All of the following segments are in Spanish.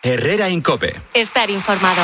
Herrera Incope. Estar informado.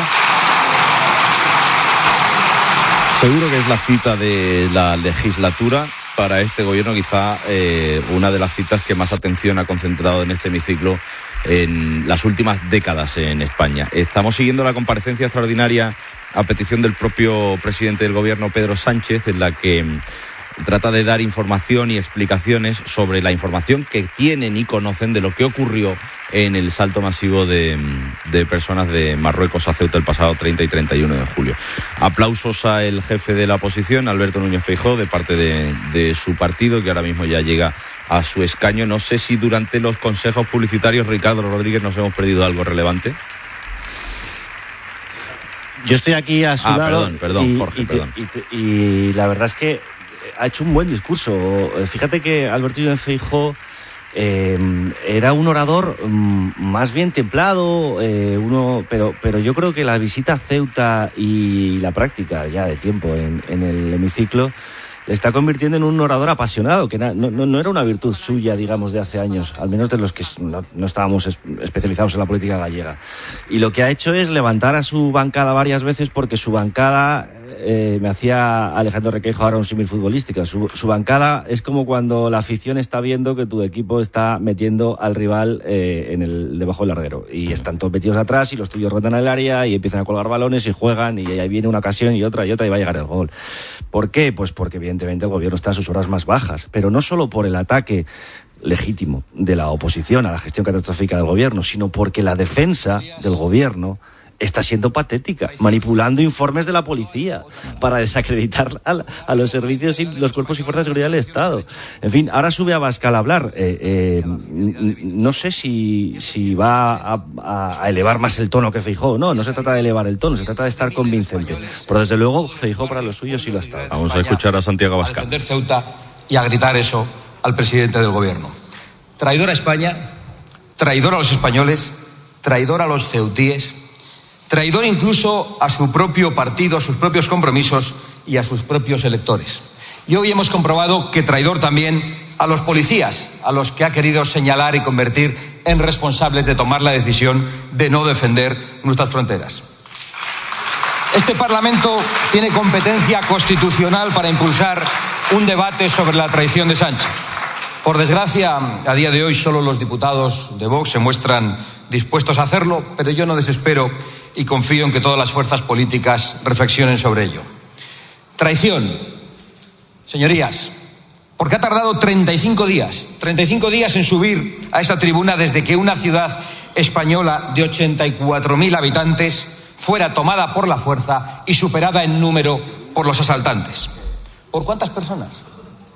Seguro que es la cita de la legislatura. Para este gobierno quizá una de las citas que más atención ha concentrado en este hemiciclo en las últimas décadas en España. Estamos siguiendo la comparecencia extraordinaria a petición del propio presidente del gobierno, Pedro Sánchez, en la que trata de dar información y explicaciones sobre la información que tienen y conocen de lo que ocurrió en el salto masivo de personas de Marruecos a Ceuta el pasado 30 y 31 de julio. Aplausos al jefe de la oposición, Alberto Núñez Feijóo, de parte de su partido, que ahora mismo ya llega a su escaño. No sé si durante los consejos publicitarios, Ricardo Rodríguez, nos hemos perdido algo relevante. Yo estoy aquí a su lado. Perdón, Jorge, perdón. Y la verdad es que ha hecho un buen discurso. Fíjate que Alberto Núñez Feijóo era un orador más bien templado, pero yo creo que la visita a Ceuta y la práctica ya de tiempo en el hemiciclo le está convirtiendo en un orador apasionado, que no era una virtud suya, digamos, de hace años, al menos de los que no estábamos especializados en la política gallega. Y lo que ha hecho es levantar a su bancada varias veces, porque su bancada, me hacía Alejandro Requeijo ahora un símil futbolístico, su bancada es como cuando la afición está viendo que tu equipo está metiendo al rival debajo del larguero, y están todos metidos atrás y los tuyos rotan el área y empiezan a colgar balones y juegan, y ahí viene una ocasión y otra y va a llegar el gol. ¿Por qué? Pues porque evidentemente el gobierno está en sus horas más bajas, pero no solo por el ataque legítimo de la oposición a la gestión catastrófica del gobierno, sino porque la defensa del gobierno está siendo patética, manipulando informes de la policía para desacreditar a los servicios y los cuerpos y fuerzas de seguridad del Estado. En fin, ahora sube a Abascal a hablar. No sé si va a elevar más el tono que Feijóo. No se trata de elevar el tono, se trata de estar convincente. Pero desde luego Feijóo para los suyos sí lo ha estado. Vamos a escuchar a Santiago Abascal. A defender Ceuta y a gritar eso al presidente del gobierno. Traidor a España, traidor a los españoles, traidor a los ceutíes, traidor incluso a su propio partido, a sus propios compromisos y a sus propios electores. Y hoy hemos comprobado que traidor también a los policías, a los que ha querido señalar y convertir en responsables de tomar la decisión de no defender nuestras fronteras. Este Parlamento tiene competencia constitucional para impulsar un debate sobre la traición de Sánchez. Por desgracia, a día de hoy solo los diputados de Vox se muestran dispuestos a hacerlo, pero yo no desespero y confío en que todas las fuerzas políticas reflexionen sobre ello. Traición, señorías, porque ha tardado 35 días en subir a esta tribuna desde que una ciudad española de 84.000 habitantes fuera tomada por la fuerza y superada en número por los asaltantes. ¿Por cuántas personas?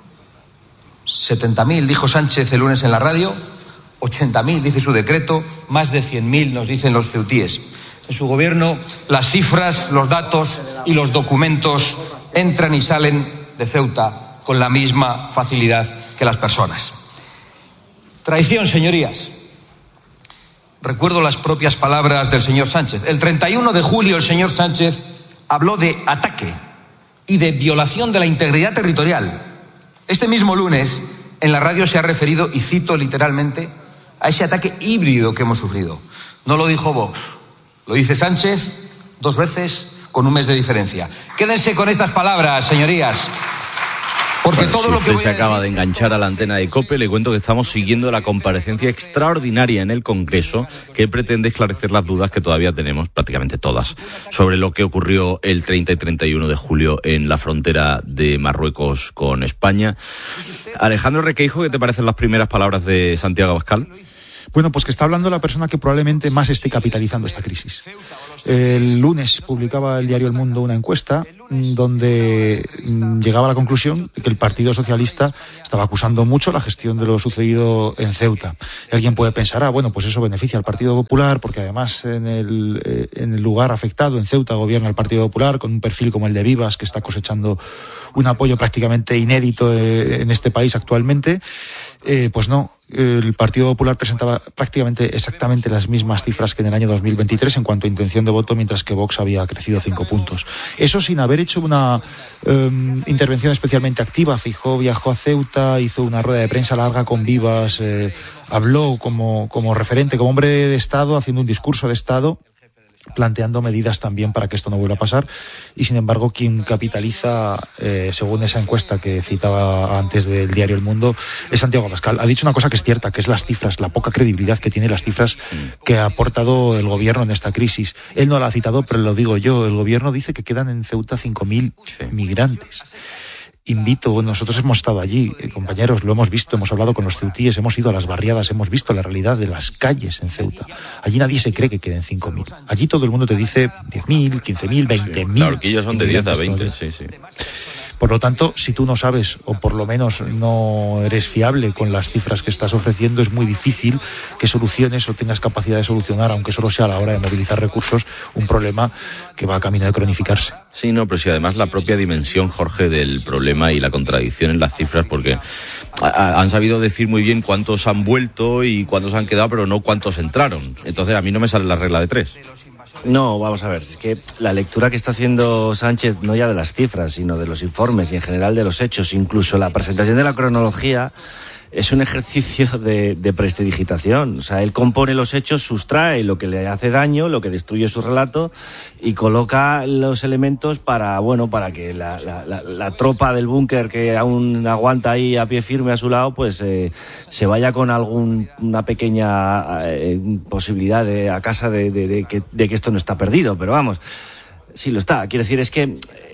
70.000, dijo Sánchez el lunes en la radio, 80.000, dice su decreto, más de 100.000 nos dicen los ceutíes. En su gobierno, las cifras, los datos y los documentos entran y salen de Ceuta con la misma facilidad que las personas. Traición, señorías. Recuerdo las propias palabras del señor Sánchez. El 31 de julio el señor Sánchez habló de ataque y de violación de la integridad territorial. Este mismo lunes, en la radio se ha referido, y cito literalmente, a ese ataque híbrido que hemos sufrido. No lo dijo Vox, lo dice Sánchez 2 veces con un mes de diferencia. Quédense con estas palabras, señorías. Porque bueno, todo si lo que usted se acaba de enganchar a la antena de COPE, le cuento que estamos siguiendo la comparecencia extraordinaria en el Congreso que pretende esclarecer las dudas que todavía tenemos, prácticamente todas, sobre lo que ocurrió el 30 y 31 de julio en la frontera de Marruecos con España. Alejandro Requeijo, ¿qué te parecen las primeras palabras de Santiago Abascal? Bueno, pues que está hablando la persona que probablemente más esté capitalizando esta crisis. El lunes publicaba el diario El Mundo una encuesta donde llegaba a la conclusión de que el Partido Socialista estaba acusando mucho la gestión de lo sucedido en Ceuta. Y alguien puede pensar, bueno, pues eso beneficia al Partido Popular, porque además en el lugar afectado, en Ceuta, gobierna el Partido Popular con un perfil como el de Vivas, que está cosechando un apoyo prácticamente inédito en este país actualmente. Pues no, el Partido Popular presentaba prácticamente exactamente las mismas cifras que en el año 2023 en cuanto a intención de voto, mientras que Vox había crecido 5 puntos. Eso sin haber haber hecho una intervención especialmente activa. Feijóo viajó a Ceuta, hizo una rueda de prensa larga con Vivas, habló como referente, como hombre de Estado, haciendo un discurso de Estado, planteando medidas también para que esto no vuelva a pasar, y sin embargo quien capitaliza, según esa encuesta que citaba antes del diario El Mundo, es Santiago Abascal. Ha dicho una cosa que es cierta, que es las cifras, la poca credibilidad que tiene las cifras que ha aportado el gobierno en esta crisis. Él no la ha citado, pero lo digo yo, el gobierno dice que quedan en Ceuta 5.000 migrantes. Invito, nosotros hemos estado allí, compañeros, lo hemos visto, hemos hablado con los ceutíes, hemos ido a las barriadas, hemos visto la realidad de las calles en Ceuta. Allí nadie se cree que queden 5.000. Allí todo el mundo te dice 10.000, 15.000, 20.000. Claro, que ellos son de 10 a 20, sí. Por lo tanto, si tú no sabes, o por lo menos no eres fiable con las cifras que estás ofreciendo, es muy difícil que soluciones o tengas capacidad de solucionar, aunque solo sea a la hora de movilizar recursos, un problema que va a camino de cronificarse. Sí, no, pero sí, además la propia dimensión, Jorge, del problema y la contradicción en las cifras, porque han sabido decir muy bien cuántos han vuelto y cuántos han quedado, pero no cuántos entraron. Entonces a mí no me sale la regla de 3. No, vamos a ver, es que la lectura que está haciendo Sánchez, no ya de las cifras, sino de los informes y en general de los hechos, incluso la presentación de la cronología, es un ejercicio de prestidigitación. O sea, él compone los hechos, sustrae lo que le hace daño, lo que destruye su relato, y coloca los elementos para que la tropa del búnker que aún aguanta ahí a pie firme a su lado, pues se vaya con una pequeña posibilidad a casa de que esto no está perdido. Pero vamos, sí lo está. Quiero decir, es que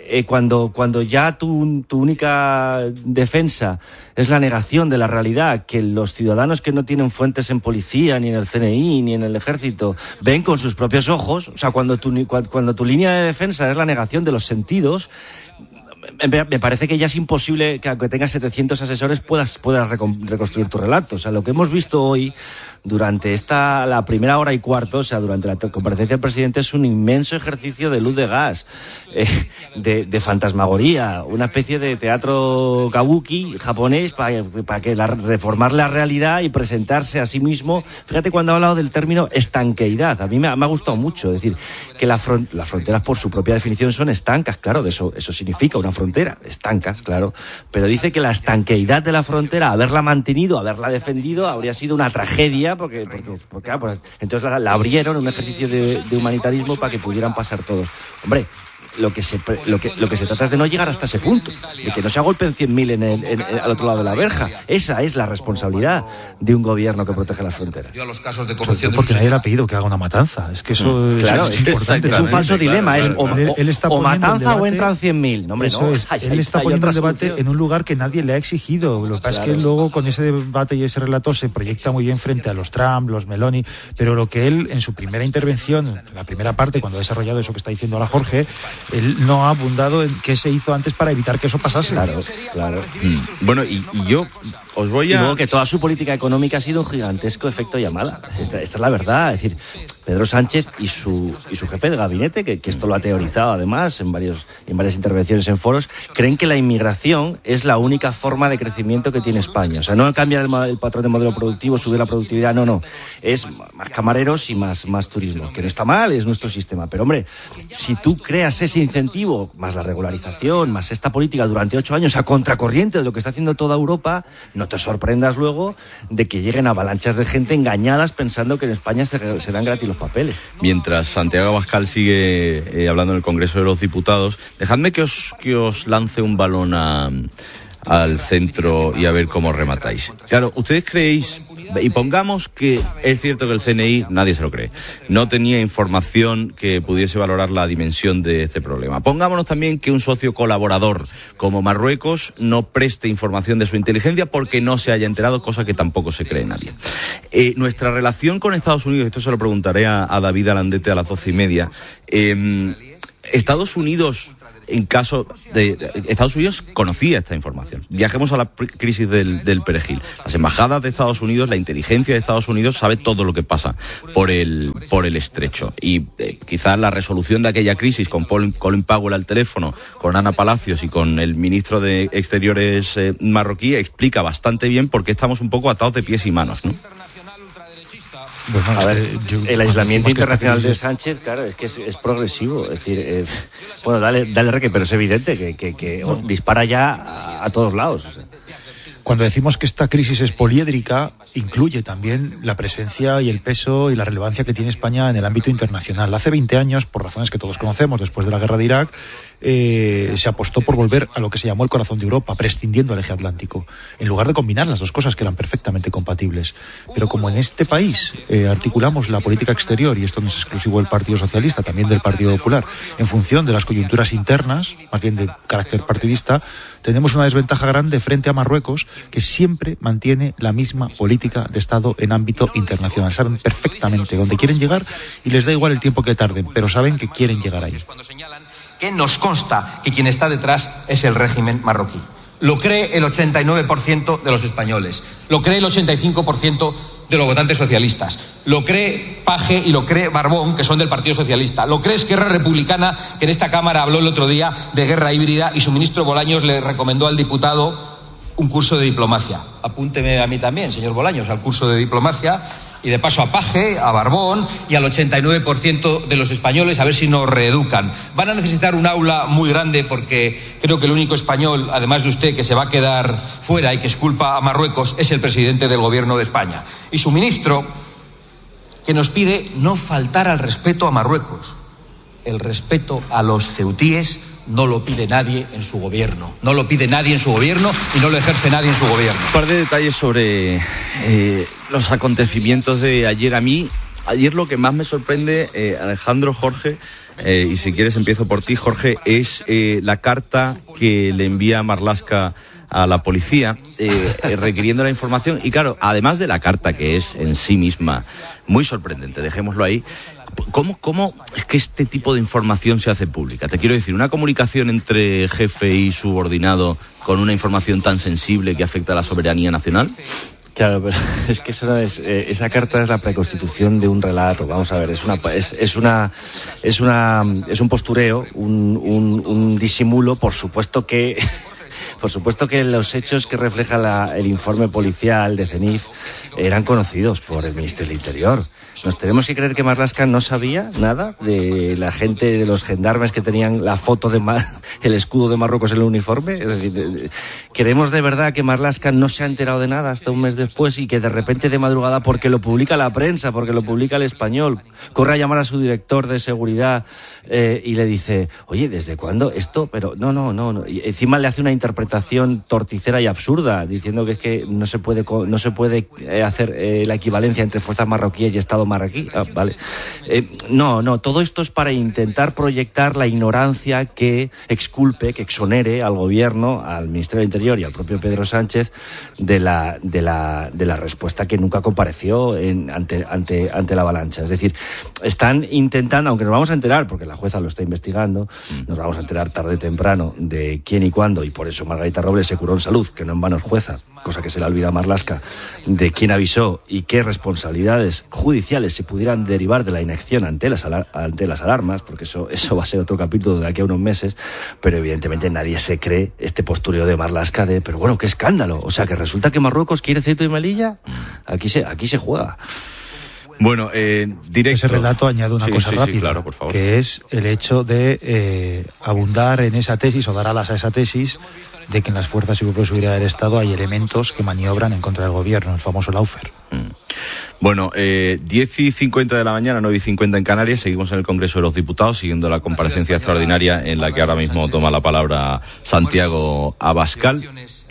cuando ya tu única defensa es la negación de la realidad, que los ciudadanos que no tienen fuentes en policía, ni en el CNI, ni en el ejército, ven con sus propios ojos, o sea, cuando tu línea de defensa es la negación de los sentidos, me parece que ya es imposible que aunque tengas 700 asesores puedas reconstruir tu relato. O sea, lo que hemos visto hoy durante la primera hora y cuarto, o sea, durante la comparecencia del presidente, es un inmenso ejercicio de luz de gas, de fantasmagoría, una especie de teatro kabuki japonés para reformar la realidad y presentarse a sí mismo. Fíjate cuando ha hablado del término estanqueidad, a mí me ha gustado mucho, es decir, que las fronteras por su propia definición son estancas, claro, eso significa una frontera, estancas, claro, pero dice que la estanqueidad de la frontera, haberla mantenido, haberla defendido, habría sido una tragedia, porque entonces la abrieron, un ejercicio de humanitarismo para que pudieran pasar todos. Hombre, lo que se trata es de no llegar hasta ese punto, de que no se agolpen 100.000 al otro lado de la verja. Esa es la responsabilidad de un gobierno que protege las fronteras. Porque nadie le ha pedido que haga una matanza. Es que eso es importante. Es un falso dilema. Es o matanza o entran 100.000. No, hombre, eso es. Él está poniendo el debate en un lugar que nadie le ha exigido. Lo que pasa es que luego con ese debate y ese relato se proyecta muy bien frente a los Trump, los Meloni, pero lo que él en su primera intervención, la primera parte, cuando ha desarrollado eso que está diciendo ahora Jorge, él no ha abundado en qué se hizo antes para evitar que eso pasase. Claro. Bueno, y yo os voy a... Y luego que toda su política económica ha sido un gigantesco efecto llamada. Esta es la verdad. Es decir, Pedro Sánchez y su jefe de gabinete, que esto lo ha teorizado además en varias intervenciones en foros, creen que la inmigración es la única forma de crecimiento que tiene España. O sea, no cambiar el patrón de modelo productivo, subir la productividad, no. Es más camareros y más turismo. Que no está mal, es nuestro sistema. Pero, hombre, si tú creas ese incentivo, más la regularización, más esta política durante 8 años a contracorriente de lo que está haciendo toda Europa, no te sorprendas luego de que lleguen avalanchas de gente engañadas pensando que en España se dan gratis los papeles. Mientras Santiago Abascal sigue hablando en el Congreso de los Diputados, dejadme que os lance un balón al centro y a ver cómo rematáis. Claro, ¿ustedes creéis, y pongamos que es cierto que el CNI, nadie se lo cree, no tenía información que pudiese valorar la dimensión de este problema? Pongámonos también que un socio colaborador como Marruecos no preste información de su inteligencia porque no se haya enterado, cosa que tampoco se cree nadie. Nuestra relación con Estados Unidos, esto se lo preguntaré a David Alandete a las 12:30, Estados Unidos... En caso de Estados Unidos conocía esta información. Viajemos a la crisis del Perejil. Las embajadas de Estados Unidos, la inteligencia de Estados Unidos sabe todo lo que pasa por el estrecho. Y quizás la resolución de aquella crisis con Colin Powell al teléfono, con Ana Palacios y con el ministro de Exteriores marroquí explica bastante bien por qué estamos un poco atados de pies y manos, ¿no? Bueno, a ver, el aislamiento internacional de Sánchez, claro, es que es progresivo. Es decir, bueno, dale reque, pero es evidente que dispara ya a todos lados. O sea. Cuando decimos que esta crisis es poliédrica, incluye también la presencia y el peso y la relevancia que tiene España en el ámbito internacional. Hace 20 años, por razones que todos conocemos, después de la guerra de Irak, se apostó por volver a lo que se llamó el corazón de Europa, prescindiendo el eje atlántico, en lugar de combinar las dos cosas que eran perfectamente compatibles. Pero como en este país articulamos la política exterior, y esto no es exclusivo del Partido Socialista, también del Partido Popular, en función de las coyunturas internas, más bien de carácter partidista, tenemos una desventaja grande frente a Marruecos, que siempre mantiene la misma política de Estado en ámbito internacional. Saben perfectamente dónde quieren llegar y les da igual el tiempo que tarden, pero saben que quieren llegar ahí. Que nos consta que quien está detrás es el régimen marroquí. Lo cree el 89% de los españoles, lo cree el 85% de los votantes socialistas, lo cree Paje y lo cree Barbón, que son del Partido Socialista, lo cree Esquerra Republicana, que en esta Cámara habló el otro día de guerra híbrida y su ministro Bolaños le recomendó al diputado un curso de diplomacia. Apúnteme a mí también, señor Bolaños, al curso de diplomacia. Y de paso a Paje, a Barbón y al 89% de los españoles, a ver si nos reeducan. Van a necesitar un aula muy grande porque creo que el único español, además de usted, que se va a quedar fuera y que exculpa a Marruecos es el presidente del Gobierno de España. Y su ministro, que nos pide no faltar al respeto a Marruecos. El respeto a los ceutíes no lo pide nadie en su gobierno. No lo pide nadie en su gobierno y no lo ejerce nadie en su gobierno. Un par de detalles sobre los acontecimientos de ayer. Ayer lo que más me sorprende, Alejandro, Jorge, y si quieres empiezo por ti, Jorge, es la carta que le envía Marlaska a la policía requiriendo la información. Y claro, además de la carta, que es en sí misma muy sorprendente, dejémoslo ahí, ¿cómo es que este tipo de información se hace pública? Te quiero decir, una comunicación entre jefe y subordinado con una información tan sensible que afecta a la soberanía nacional. Claro, pero es que eso no es, esa carta es la preconstitución de un relato. Vamos a ver, es un postureo, un disimulo. Por supuesto que los hechos que refleja el informe policial de CENIF eran conocidos por el Ministerio del Interior. ¿Nos tenemos que creer que Marlaska no sabía nada de la gente, de los gendarmes que tenían la foto el escudo de Marruecos en el uniforme? Es decir, ¿creemos de verdad que Marlaska no se ha enterado de nada hasta un mes después y que de repente de madrugada, porque lo publica la prensa, porque lo publica El Español, corre a llamar a su director de seguridad y le dice, oye, ¿desde cuándo esto? Pero no. Y encima le hace una interpretación torticera y absurda, diciendo que es que no se puede hacer la equivalencia entre fuerzas marroquíes y Estado marroquí. Vale. No, todo esto es para intentar proyectar la ignorancia que exculpe, que exonere al gobierno, al Ministerio del Interior y al propio Pedro Sánchez de la respuesta que nunca compareció ante la avalancha. Es decir, están intentando, aunque nos vamos a enterar, porque la jueza lo está investigando, nos vamos a enterar tarde o temprano de quién y cuándo, y por eso Margarita Robles se curó en salud, que no en vano es jueza, cosa que se le olvida a Marlaska, de quién avisó y qué responsabilidades judiciales se pudieran derivar de la inacción ante las alarmas, porque eso va a ser otro capítulo de aquí a unos meses, pero evidentemente nadie se cree este postureo de Marlaska pero bueno, qué escándalo, o sea que resulta que Marruecos quiere Ceuta y Melilla, aquí se juega. Bueno, directo. Ese relato añade una cosa rápida, claro, por favor. Que es el hecho de abundar en esa tesis o dar alas a esa tesis de que en las fuerzas y cuerpos de seguridad del Estado hay elementos que maniobran en contra del gobierno, el famoso Lawfare. Bueno, 10:50 de la mañana, 9:50 en Canarias, seguimos en el Congreso de los Diputados, siguiendo la comparecencia extraordinaria en la que ahora mismo toma la palabra Santiago Abascal.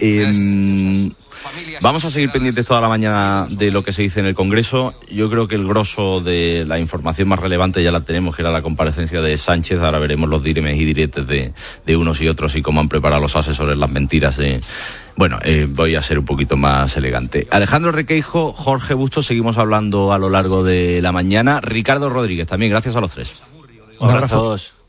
Vamos a seguir pendientes toda la mañana de lo que se dice en el Congreso. Yo creo que el grosso de la información más relevante ya la tenemos, que era la comparecencia de Sánchez. Ahora veremos los diremes y diretes de unos y otros y cómo han preparado los asesores las mentiras de... Bueno, voy a ser un poquito más elegante. Alejandro Requeijo, Jorge Bustos, seguimos hablando a lo largo de la mañana. Ricardo Rodríguez también, gracias a los tres. Un abrazo.